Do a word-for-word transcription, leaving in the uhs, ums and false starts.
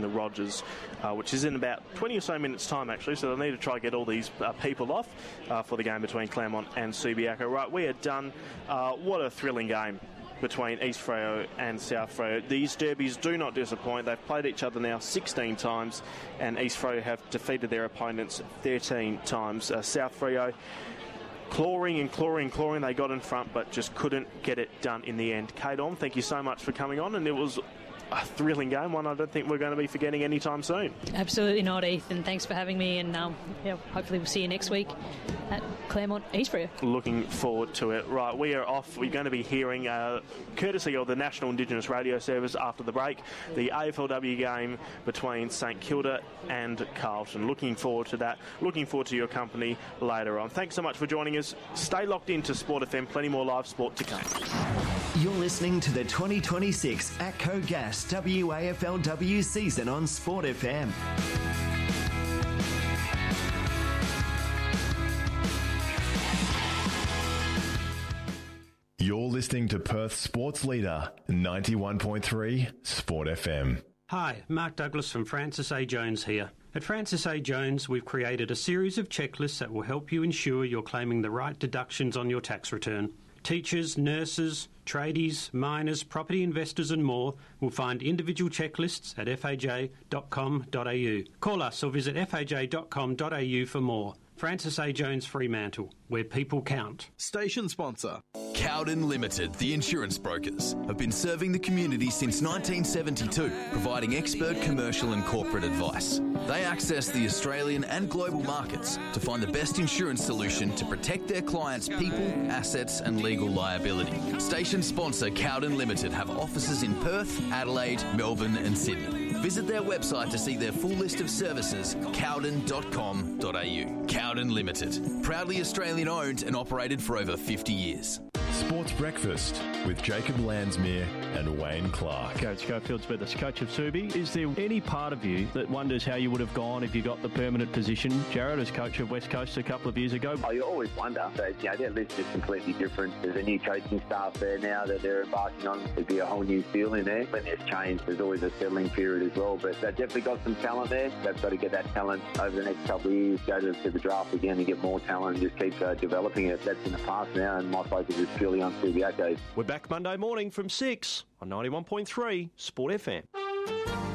the Rogers, uh, which is in about twenty or so minutes' time, actually, so they'll need to try and get all these uh, people off uh, for the game between Claremont and Subiaco. Right, we are done. Uh, what a thrilling game between East Freo and South Freo. These derbies do not disappoint. They've played each other now sixteen times, and East Freo have defeated their opponents thirteen times. Uh, South Freo clawing and clawing and clawing. They got in front, but just couldn't get it done in the end. Kate On, thank you so much for coming on, and it was a thrilling game, one I don't think we're going to be forgetting anytime soon. Absolutely not, Ethan. Thanks for having me, and um, yeah, hopefully we'll see you next week at Claremont East Freo. Looking forward to it. Right, we are off. We're going to be hearing, uh, courtesy of the National Indigenous Radio Service after the break, the A F L W game between St Kilda and Carlton. Looking forward to that. Looking forward to your company later on. Thanks so much for joining us. Stay locked into Sport F M. Plenty more live sport to come. You're listening to the twenty twenty-six ATCO Gas W A F L W season on Sport F M. You're listening to Perth Sports Leader, ninety-one point three Sport F M. Hi, Mark Douglas from Francis A. Jones here. At Francis A. Jones, we've created a series of checklists that will help you ensure you're claiming the right deductions on your tax return. Teachers, nurses, tradies, miners, property investors and more will find individual checklists at f a j dot com dot a u. Call us or visit f a j dot com dot a u for more. Francis A. Jones Fremantle, where people count. Station sponsor. Cowden Limited, the insurance brokers, have been serving the community since nineteen seventy-two, providing expert commercial and corporate advice. They access the Australian and global markets to find the best insurance solution to protect their clients' people, assets and legal liability. Station sponsor Cowden Limited have offices in Perth, Adelaide, Melbourne and Sydney. Visit their website to see their full list of services, cowden dot com dot a u. Cowden Limited, proudly Australian owned and operated for over fifty years. Sports Breakfast with Jacob Landsmere and Wayne Clark. Garrett Schofield's with us, coach of Subi. Is there any part of you that wonders how you would have gone if you got the permanent position, Jared, as coach of West Coast a couple of years ago? Oh, you always wonder. So, you know, their list is completely different. There's a new coaching staff there now that they're embarking on. There'd be a whole new feel in there. When there's change, there's always a settling period as well. But they've definitely got some talent there. They've got to get that talent over the next couple of years, go to, to the draft again and get more talent and just keep uh, developing it. That's in the past now, and my focus is purely on Subiaco. We're back Monday morning from six on ninety-one point three Sport F M.